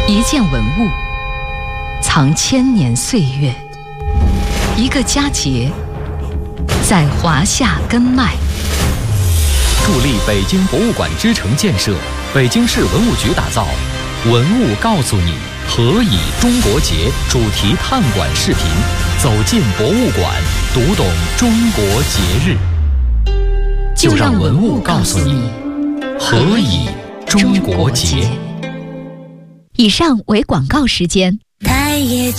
一件文物，藏千年岁月；一个佳节，在华夏根脉。 助力北京博物馆之城建设，北京市文物局打造《文物告诉你：何以中国节》主题探馆视频，走进博物馆，读懂中国节日。就让文物告诉你，何以中国节。 以上为广告时间。